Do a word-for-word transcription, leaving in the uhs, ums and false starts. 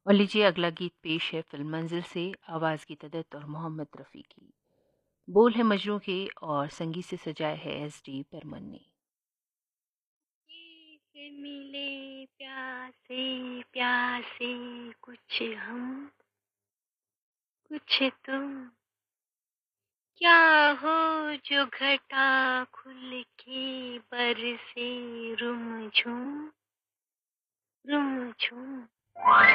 और लीजिए अगला गीत पेश है फिल्म मंजिल से आवाज़ की तदत और मोहम्मद रफ़ी की। बोल है मजनू के और संगीत से सजाए है एस डी बर्मन ने। से मिले प्यासे प्यासे कुछ हम कुछ तुम, क्या हो जो घटा खुल के बरसे रुम झुम रुम झुम।